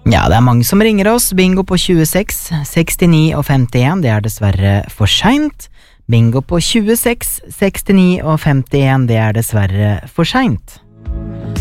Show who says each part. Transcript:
Speaker 1: Ja, det mange som ringer oss. Bingo på 26, 69 og 51, det dessverre for sent. Bingo på 26, 69 og 51, det dessverre for sent.